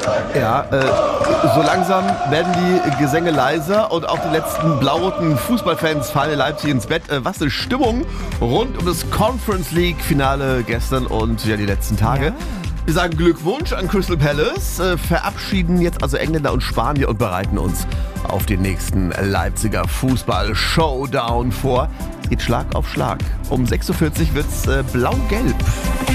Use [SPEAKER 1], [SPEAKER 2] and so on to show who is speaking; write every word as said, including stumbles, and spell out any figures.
[SPEAKER 1] Ja, äh, so langsam werden die Gesänge leiser und auch die letzten blau-roten Fußballfans fallen in Leipzig ins Bett. Äh, was eine Stimmung rund um das Conference League-Finale gestern und ja die letzten Tage.
[SPEAKER 2] Ja.
[SPEAKER 1] Wir sagen Glückwunsch an Crystal Palace, äh, verabschieden jetzt also Engländer und Spanier und bereiten uns auf den nächsten Leipziger Fußball-Showdown vor. Es geht Schlag auf Schlag. Um sechs Uhr vierzig wird's äh, blau-gelb.